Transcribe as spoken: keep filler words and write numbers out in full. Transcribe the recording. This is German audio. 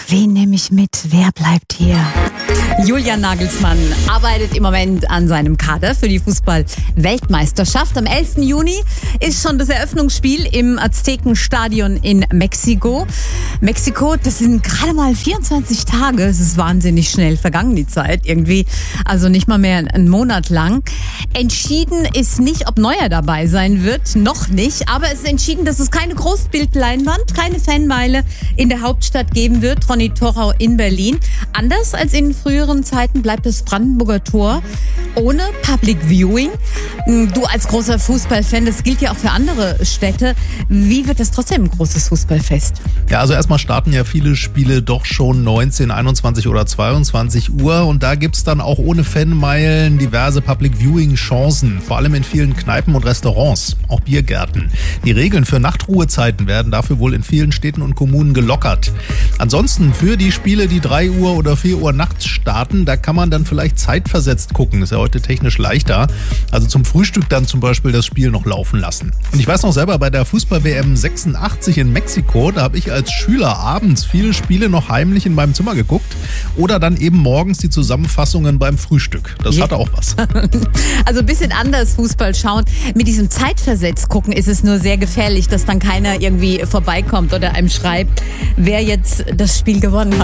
wen nehme ich mit? Wer bleibt hier? Julian Nagelsmann arbeitet im Moment an seinem Kader für die Fußball-Weltmeisterschaft. Am elften Juni ist schon das Eröffnungsspiel im Aztekenstadion in Mexiko. Mexiko, das sind gerade mal vierundzwanzig Tage. Es ist wahnsinnig schnell vergangen, die Zeit irgendwie. Also nicht mal mehr einen Monat lang. Entschieden ist nicht, ob Neuer dabei sein wird. Noch nicht. Aber es ist entschieden, dass es keine Großbildleinwand, keine Fanmeile in der Hauptstadt geben wird. Ronny Thorau in Berlin. Anders als in früheren Zeiten bleibt das Brandenburger Tor ohne Public Viewing. Du als großer Fußballfan, das gilt ja auch für andere Städte. Wie wird das trotzdem ein großes Fußballfest? Ja, also erstmal starten ja viele Spiele doch schon neunzehn, einundzwanzig oder zweiundzwanzig Uhr und da gibt's dann auch ohne Fanmeilen diverse Public Viewing Chancen, vor allem in vielen Kneipen und Restaurants, auch Biergärten. Die Regeln für Nachtruhezeiten werden dafür wohl in vielen Städten und Kommunen gelockert. Ansonsten für die Spiele, die drei Uhr oder vier Uhr nachts starten, da kann man dann vielleicht zeitversetzt gucken. Ist ja heute technisch leichter. Also zum Frühstück dann zum Beispiel das Spiel noch laufen lassen. Und ich weiß noch selber, bei der Fußball-W M sechsundachtzig in Mexiko, da habe ich als Schüler abends viele Spiele noch heimlich in meinem Zimmer geguckt oder dann eben morgens die Zusammenfassungen beim Frühstück. Das hatte auch was. Also ein bisschen anders Fußball schauen. Mit diesem Zeitversetzt gucken ist es nur sehr gefährlich, dass dann keiner irgendwie vorbeikommt oder einem schreibt, wer jetzt das Spiel gewonnen hat.